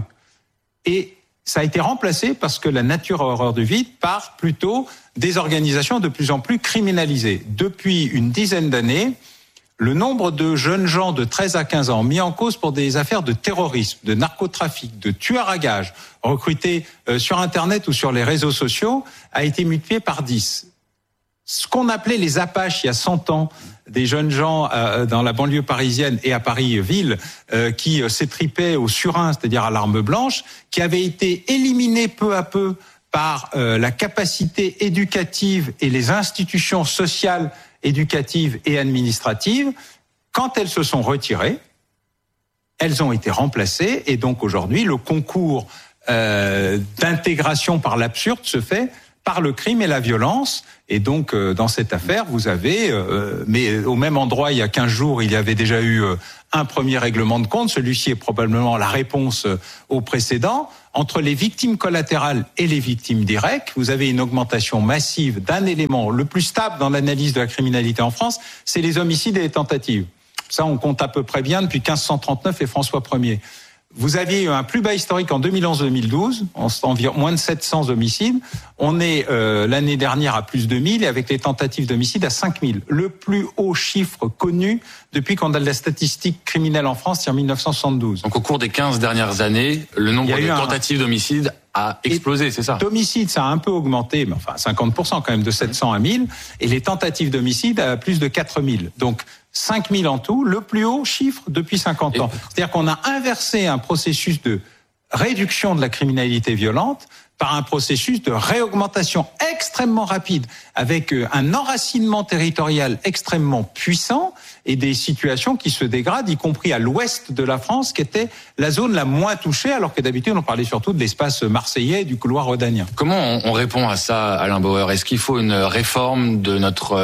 Et ça a été remplacé parce que la nature a horreur du vide par plutôt des organisations de plus en plus criminalisées. Depuis une dizaine d'années, le nombre de jeunes gens de treize à quinze ans mis en cause pour des affaires de terrorisme, de narcotrafic, de tueurs à gages, recrutés sur Internet ou sur les réseaux sociaux, a été multiplié par dix. Ce qu'on appelait les Apaches il y a cent ans, des jeunes gens euh, dans la banlieue parisienne et à Paris-Ville euh, qui euh, s'étripaient au surin, c'est-à-dire à l'arme blanche, qui avaient été éliminés peu à peu par euh, la capacité éducative et les institutions sociales éducatives et administratives. Quand elles se sont retirées, elles ont été remplacées et donc aujourd'hui le concours euh, d'intégration par l'absurde se fait par le crime et la violence. Et donc, euh, dans cette affaire, vous avez, euh, mais au même endroit, il y a quinze jours, il y avait déjà eu euh, un premier règlement de compte. Celui-ci est probablement la réponse euh, au précédent. Entre les victimes collatérales et les victimes directes, vous avez une augmentation massive d'un élément le plus stable dans l'analyse de la criminalité en France, c'est les homicides et les tentatives. Ça, on compte à peu près bien depuis quinze cent trente-neuf et François Ier. Vous aviez eu un plus bas historique en deux mille onze deux mille douze, environ moins de sept cents homicides. On est euh, l'année dernière à plus de mille et avec les tentatives d'homicide à cinq mille. Le plus haut chiffre connu depuis qu'on a de la statistique criminelle en France, c'est en mille neuf cent soixante-douze. Donc au cours des quinze dernières années, le nombre de tentatives un... d'homicide a explosé, c'est ça ? D'homicide, ça a un peu augmenté, mais enfin cinquante pour cent quand même, de sept cents à mille. Et les tentatives d'homicide à plus de quatre mille. Donc cinq mille en tout, le plus haut chiffre depuis cinquante ans. C'est-à-dire qu'on a inversé un processus de réduction de la criminalité violente par un processus de réaugmentation extrêmement rapide, avec un enracinement territorial extrêmement puissant et des situations qui se dégradent, y compris à l'ouest de la France, qui était la zone la moins touchée, alors que d'habitude on parlait surtout de l'espace marseillais et du couloir rhodanien. Comment on répond à ça, Alain Bauer ? Est-ce qu'il faut une réforme de notre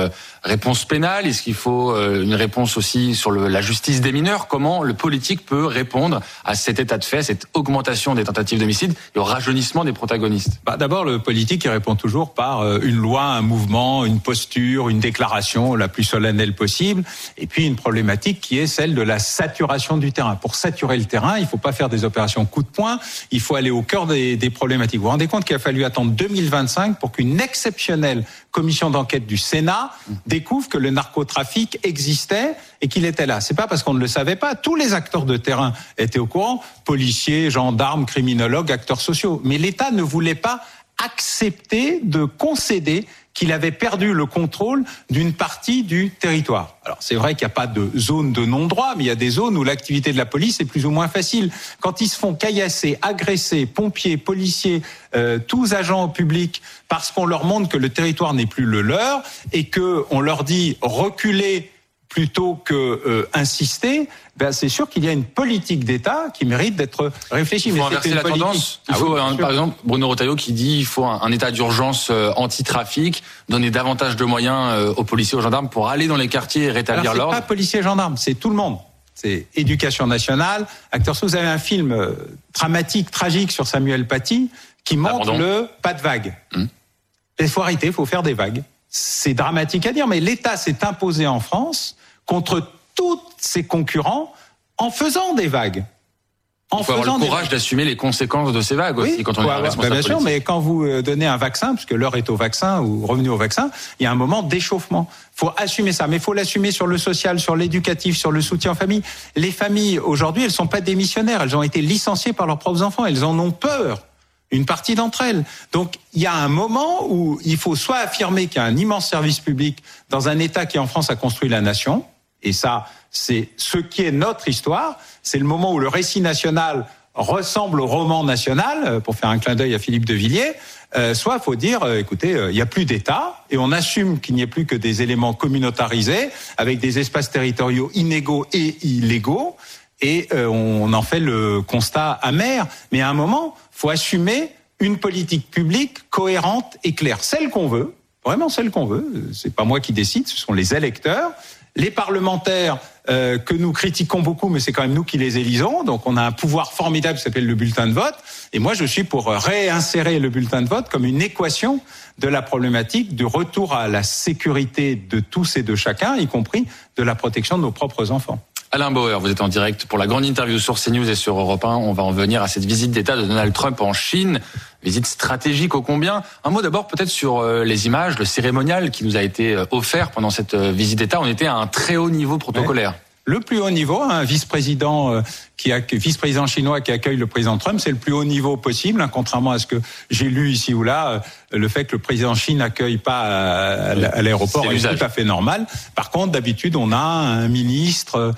réponse pénale? Est-ce qu'il faut euh, une réponse aussi sur le, la justice des mineurs? Comment le politique peut répondre à cet état de fait, à cette augmentation des tentatives d'homicide et au rajeunissement des protagonistes? Bah, d'abord, le politique il répond toujours par euh, une loi, un mouvement, une posture, une déclaration la plus solennelle possible, et puis une problématique qui est celle de la saturation du terrain. Pour saturer le terrain, il ne faut pas faire des opérations coup de poing, il faut aller au cœur des, des problématiques. Vous vous rendez compte qu'il a fallu attendre deux mille vingt-cinq pour qu'une exceptionnelle commission d'enquête du Sénat découvre que le narcotrafic existait et qu'il était là. C'est pas parce qu'on ne le savait pas. Tous les acteurs de terrain étaient au courant, policiers, gendarmes, criminologues, acteurs sociaux. Mais l'État ne voulait pas accepter de concéder qu'il avait perdu le contrôle d'une partie du territoire. Alors c'est vrai qu'il n'y a pas de zone de non-droit, mais il y a des zones où l'activité de la police est plus ou moins facile. Quand ils se font caillasser, agresser, pompiers, policiers, euh, tous agents publics, parce qu'on leur montre que le territoire n'est plus le leur et qu'on leur dit reculer plutôt que euh, insister, ben c'est sûr qu'il y a une politique d'État qui mérite d'être réfléchie. Il faut mais inverser la politique... tendance. Il ah faut, oui, un, par exemple, Bruno Retailleau qui dit il faut un, un état d'urgence euh, anti-trafic, donner davantage de moyens euh, aux policiers, aux gendarmes pour aller dans les quartiers et rétablir Alors, l'ordre. C'est pas policiers et gendarmes, c'est tout le monde. C'est éducation nationale, acteurs. Vous avez un film euh, dramatique, tragique sur Samuel Paty qui montre ah, le pas de vague. Hum. Il faut arrêter, il faut faire des vagues. C'est dramatique à dire, mais l'État s'est imposé en France contre tous ses concurrents en faisant des vagues. En Il faut avoir le courage d'assumer les conséquences de ces vagues aussi oui, quand on est un responsable bien sûr, politique. Mais quand vous donnez un vaccin, puisque l'heure est au vaccin ou revenu au vaccin, il y a un moment d'échauffement. Il faut assumer ça, mais il faut l'assumer sur le social, sur l'éducatif, sur le soutien aux familles. Les familles, aujourd'hui, elles ne sont pas démissionnaires. Elles ont été licenciées par leurs propres enfants. Elles en ont peur. Une partie d'entre elles. Donc, il y a un moment où il faut soit affirmer qu'il y a un immense service public dans un État qui, en France, a construit la nation. Et ça, c'est ce qui est notre histoire. C'est le moment où le récit national ressemble au roman national, pour faire un clin d'œil à Philippe de Villiers. Euh, soit, il faut dire, euh, écoutez, euh, il n'y a plus d'État, et on assume qu'il n'y ait plus que des éléments communautarisés, avec des espaces territoriaux inégaux et illégaux, et euh, on en fait le constat amer. Mais à un moment, il faut assumer une politique publique cohérente et claire. Celle qu'on veut, vraiment celle qu'on veut, c'est pas moi qui décide, ce sont les électeurs. Les parlementaires euh, que nous critiquons beaucoup, mais c'est quand même nous qui les élisons, donc on a un pouvoir formidable qui s'appelle le bulletin de vote, et moi je suis pour réinsérer le bulletin de vote comme une équation de la problématique du retour à la sécurité de tous et de chacun, y compris de la protection de nos propres enfants. Alain Bauer, vous êtes en direct pour la grande interview sur CNews et sur Europe un. On va en venir à cette visite d'État de Donald Trump en Chine. Visite stratégique ô combien. Un mot d'abord peut-être sur les images, le cérémonial qui nous a été offert pendant cette visite d'État. On était à un très haut niveau protocolaire. Ouais. Le plus haut niveau, un vice-président qui a, vice-président chinois qui accueille le président Trump, c'est le plus haut niveau possible, hein, contrairement à ce que j'ai lu ici ou là. Le fait que le président Chine n'accueille pas à, à l'aéroport est, est tout à fait normal. Par contre, d'habitude, on a un ministre,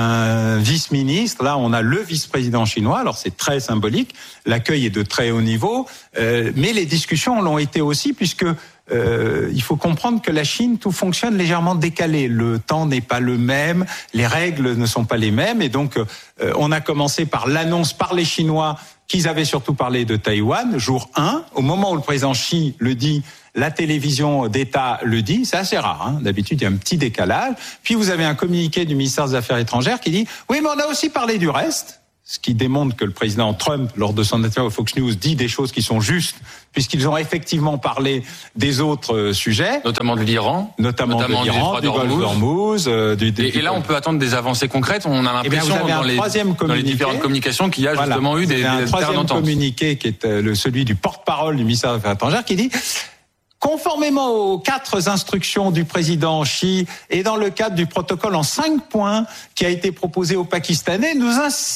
un vice-ministre. Là, on a le vice-président chinois. Alors, c'est très symbolique. L'accueil est de très haut niveau. Euh, mais les discussions l'ont été aussi, puisque Euh, il faut comprendre que la Chine, tout fonctionne légèrement décalé. Le temps n'est pas le même, les règles ne sont pas les mêmes, et donc euh, on a commencé par l'annonce par les Chinois qu'ils avaient surtout parlé de Taïwan, jour un. Au moment où le président Xi le dit, la télévision d'État le dit, c'est assez rare. Hein. D'habitude, il y a un petit décalage. Puis vous avez un communiqué du ministère des Affaires étrangères qui dit « Oui, mais on a aussi parlé du reste ». Ce qui démontre que le président Trump, lors de son interview au Fox News, dit des choses qui sont justes, puisqu'ils ont effectivement parlé des autres sujets. Notamment de l'Iran. Notamment, notamment de l'Iran, du Golfe d'Ormuz. Euh, du, du, et, et là, on peut attendre des avancées concrètes. On a l'impression, eh dans, les, dans les différentes communications, qu'il y a voilà, justement eu des, un des troisième communiqué qui est le, celui du porte-parole du ministère des Affaires étrangères, qui dit... Conformément aux quatre instructions du président Xi et dans le cadre du protocole en cinq points qui a été proposé aux Pakistanais, nous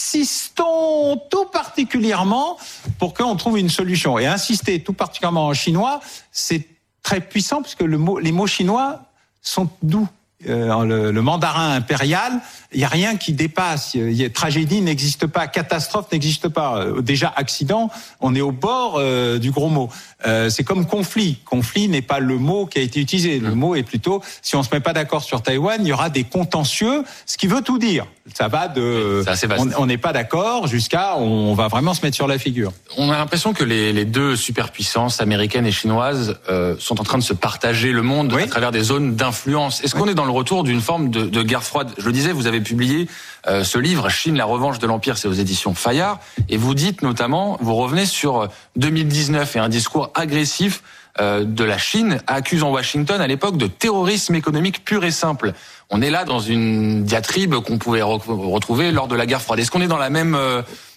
insistons tout particulièrement pour qu'on trouve une solution. Et insister tout particulièrement en chinois, c'est très puissant puisque le mot, les mots chinois sont doux. euh, le, le mandarin impérial, il y a rien qui dépasse. Il y a, tragédie n'existe pas, catastrophe n'existe pas. Déjà accident, on est au bord euh, du gros mot. Euh, c'est comme conflit. Conflit n'est pas le mot qui a été utilisé. Le mot est plutôt, si on se met pas d'accord sur Taïwan, il y aura des contentieux, ce qui veut tout dire. Ça va de, on n'est pas d'accord jusqu'à, on va vraiment se mettre sur la figure. On a l'impression que les, les deux superpuissances américaines et chinoises euh, sont en train de se partager le monde oui. à travers des zones d'influence. Est-ce oui. qu'on est dans le retour d'une forme de, de guerre froide ? Je le disais, vous avez publié euh, ce livre, Chine, la revanche de l'Empire, c'est aux éditions Fayard, et vous dites notamment, vous revenez sur deux mille dix-neuf et un discours agressif euh, de la Chine, accusant Washington à l'époque de terrorisme économique pur et simple. On est là dans une diatribe qu'on pouvait re- retrouver lors de la guerre froide. Est-ce qu'on est dans la même, euh,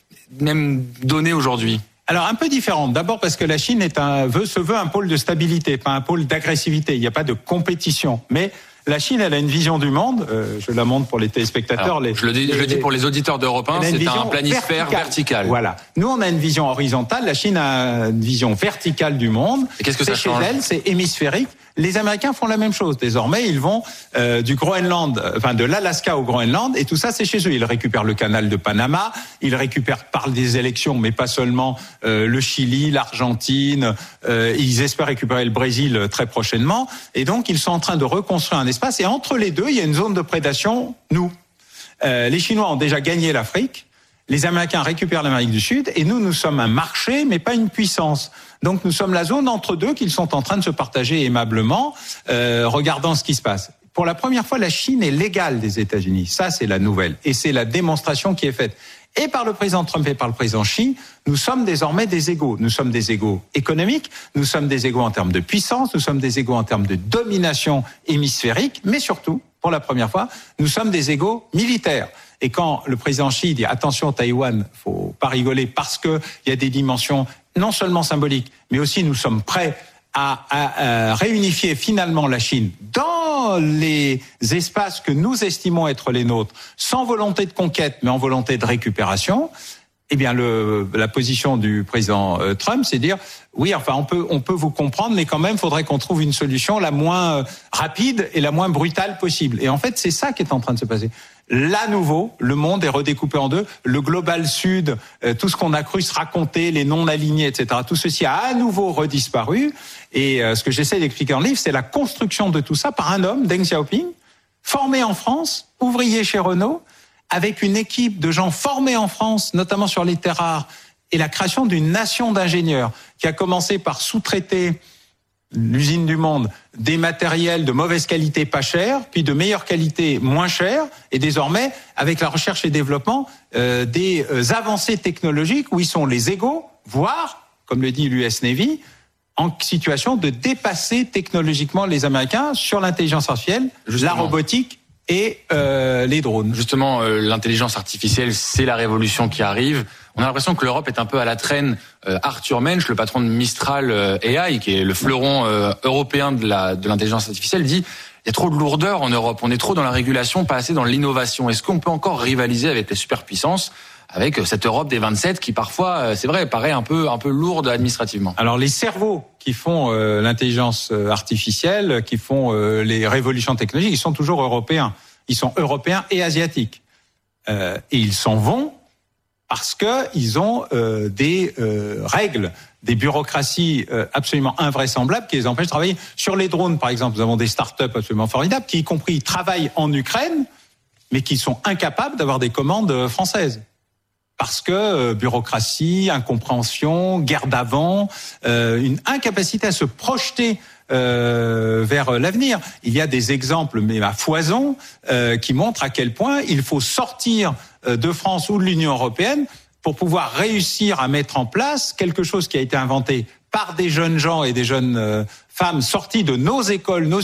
même donnée aujourd'hui ? Alors un peu différente. D'abord parce que la Chine est un, veut, se veut un pôle de stabilité, pas un pôle d'agressivité. Il n'y a pas de compétition. Mais la Chine, elle a une vision du monde. Euh, je la montre pour les téléspectateurs. Alors, les, je le dis, je le dis pour les auditeurs d'Europe un, c'est un planisphère vertical. vertical. Voilà. Nous, on a une vision horizontale. La Chine a une vision verticale du monde. Et qu'est-ce que ça c'est change ? Chez elle, c'est hémisphérique. Les Américains font la même chose. Désormais, ils vont euh, du Groenland, enfin de l'Alaska au Groenland, et tout ça, c'est chez eux. Ils récupèrent le canal de Panama, ils récupèrent par des élections, mais pas seulement euh, le Chili, l'Argentine. Euh, ils espèrent récupérer le Brésil très prochainement. Et donc, ils sont en train de reconstruire un espace. Et entre les deux, il y a une zone de prédation. Nous, euh, les Chinois ont déjà gagné l'Afrique. Les Américains récupèrent l'Amérique du Sud et nous, nous sommes un marché, mais pas une puissance. Donc nous sommes la zone entre deux qu'ils sont en train de se partager aimablement, euh, regardant ce qui se passe. Pour la première fois, la Chine est l'égale des États-Unis. Ça, c'est la nouvelle. Et c'est la démonstration qui est faite. Et par le président Trump et par le président Xi, nous sommes désormais des égaux. Nous sommes des égaux économiques, nous sommes des égaux en termes de puissance, nous sommes des égaux en termes de domination hémisphérique, mais surtout, pour la première fois, nous sommes des égaux militaires. Et quand le président Xi dit attention Taïwan, faut pas rigoler parce que il y a des dimensions non seulement symboliques, mais aussi nous sommes prêts à, à, à réunifier finalement la Chine dans les espaces que nous estimons être les nôtres, sans volonté de conquête, mais en volonté de récupération. Eh bien, le, la position du président euh, Trump, c'est dire oui, enfin, on peut, on peut vous comprendre, mais quand même, faudrait qu'on trouve une solution la moins euh, rapide et la moins brutale possible. Et en fait, c'est ça qui est en train de se passer. Là, nouveau, le monde est redécoupé en deux. Le global sud, euh, tout ce qu'on a cru se raconter, les non-alignés, et cetera, tout ceci a à nouveau redisparu. Et euh, ce que j'essaie d'expliquer dans le livre, c'est la construction de tout ça par un homme, Deng Xiaoping, formé en France, ouvrier chez Renault, avec une équipe de gens formés en France, notamment sur les terres rares, et la création d'une nation d'ingénieurs qui a commencé par sous-traiter l'usine du monde des matériels de mauvaise qualité pas chers, puis de meilleure qualité moins chers, et désormais, avec la recherche et développement, euh, des euh, avancées technologiques où ils sont les égaux, voire, comme le dit l'U S Navy, en situation de dépasser technologiquement les Américains sur l'intelligence artificielle, Justement. la robotique, et euh, les drones. Justement, euh, l'intelligence artificielle, c'est la révolution qui arrive. On a l'impression que l'Europe est un peu à la traîne. Euh, Arthur Mensch, le patron de Mistral euh, A I, qui est le fleuron euh, européen de, la, de l'intelligence artificielle, dit il y a trop de lourdeur en Europe. On est trop dans la régulation, pas assez dans l'innovation. Est-ce qu'on peut encore rivaliser avec les superpuissances, avec cette Europe des vingt-sept qui parfois, c'est vrai, paraît un peu, un peu lourde administrativement? Alors les cerveaux qui font euh, l'intelligence artificielle, qui font euh, les révolutions technologiques, ils sont toujours européens. Ils sont européens et asiatiques. Euh, et ils s'en vont parce que ils ont euh, des euh, règles, des bureaucraties euh, absolument invraisemblables qui les empêchent de travailler. Sur les drones, par exemple, nous avons des start-up absolument formidables qui, y compris, travaillent en Ukraine, mais qui sont incapables d'avoir des commandes françaises. Parce que euh, bureaucratie, incompréhension, guerre d'avant, euh, une incapacité à se projeter euh, vers l'avenir. Il y a des exemples, mais à foison, euh, qui montrent à quel point il faut sortir euh, de France ou de l'Union européenne pour pouvoir réussir à mettre en place quelque chose qui a été inventé par des jeunes gens et des jeunes euh, femmes sortis de nos écoles, nos